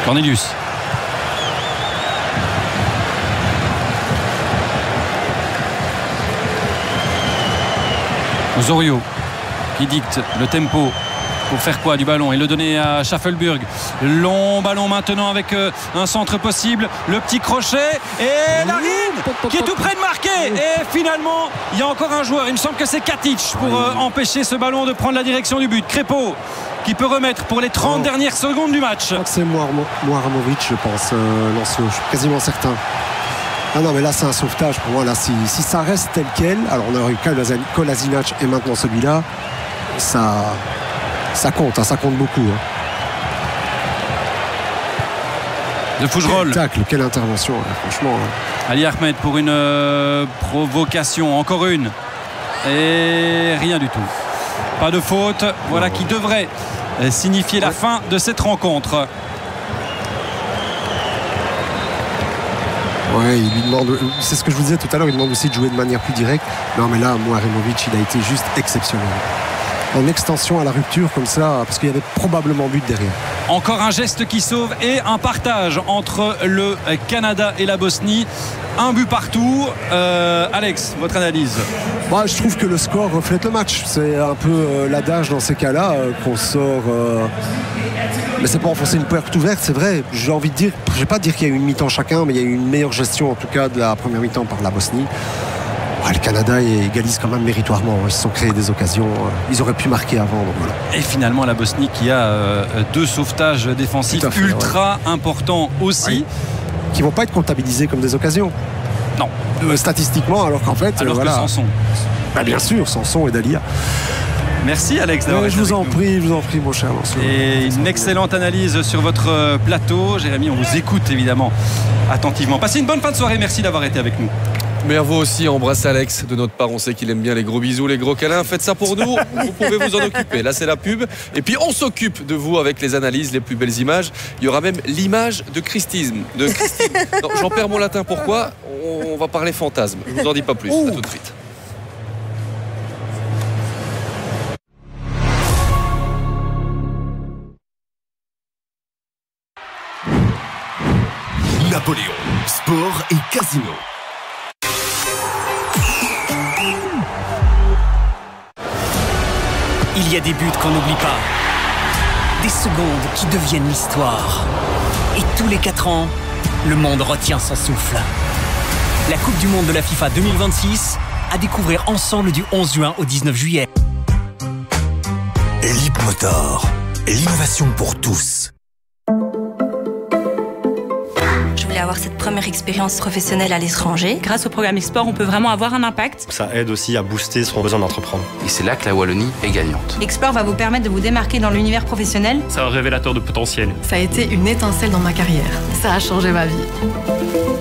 Cornelius. Osorio qui dicte le tempo. Pour faire quoi du ballon? Il le donnait à Schaffelburg. Long ballon maintenant avec un centre possible. Le petit crochet et Larin qui est tout près de marquer. Et finalement, il y a encore un joueur. Il me semble que c'est Katic pour empêcher ce ballon de prendre la direction du but. Crépeau qui peut remettre pour les 30 dernières secondes du match. Je crois que c'est Moiramovic, je pense, Lancelot. Je suis quasiment certain. Ah non, mais là, c'est un sauvetage pour moi. Là, si ça reste tel quel, alors on aurait eu Kolasinac et maintenant celui-là, ça compte, ça compte beaucoup. De Fougerolles. Quel tacle, quelle intervention, franchement. Ali Ahmed pour une provocation, encore une. Et rien du tout. Pas de faute, voilà qui devrait signifier la fin de cette rencontre. Ouais, il lui demande, c'est ce que je vous disais tout à l'heure, il demande aussi de jouer de manière plus directe. Non, mais là, Moiramovic, il a été juste exceptionnel. En extension à la rupture comme ça, parce qu'il y avait probablement but derrière. Encore un geste qui sauve et un partage entre le Canada et la Bosnie. Un but partout. Alex, votre analyse? Je trouve que le score reflète le match. C'est un peu l'adage dans ces cas-là qu'on sort. Mais c'est pas enfoncer une porte ouverte, c'est vrai. J'ai envie de dire, je vais pas dire qu'il y a eu une mi-temps chacun, mais il y a eu une meilleure gestion en tout cas de la première mi-temps par la Bosnie. Le Canada égalise quand même méritoirement. Ils se sont créés des occasions. Ils auraient pu marquer avant. Donc voilà. Et finalement, la Bosnie qui a deux sauvetages défensifs ultra importants aussi. Oui. Qui ne vont pas être comptabilisés comme des occasions. Non. Statistiquement, alors qu'en fait. Alors que Sanson. Bien sûr, Sanson et Dalia. Merci Alex d'avoir été je vous en prie, mon cher Lancelot. Et une excellente analyse sur votre plateau. Jérémy, on vous écoute évidemment attentivement. Passez une bonne fin de soirée. Merci d'avoir été avec nous. Mais à vous aussi, embrassez Alex de notre part, on sait qu'il aime bien les gros bisous, les gros câlins, faites ça pour nous, vous pouvez vous en occuper, là c'est la pub, et puis on s'occupe de vous avec les analyses, les plus belles images, il y aura même l'image de Christine. Non, j'en perds mon latin, pourquoi? On va parler fantasme, je vous en dis pas plus, à tout de suite. Napoléon, sport et casino. Il y a des buts qu'on n'oublie pas, des secondes qui deviennent l'histoire. Et tous les 4 ans, le monde retient son souffle. La Coupe du Monde de la FIFA 2026 à découvrir ensemble du 11 juin au 19 juillet. Leapmotor, l'innovation pour tous. Avoir cette première expérience professionnelle à l'étranger. Grâce au programme Export, on peut vraiment avoir un impact. Ça aide aussi à booster son besoin d'entreprendre. Et c'est là que la Wallonie est gagnante. Export va vous permettre de vous démarquer dans l'univers professionnel. C'est un révélateur de potentiel. Ça a été une étincelle dans ma carrière. Ça a changé ma vie.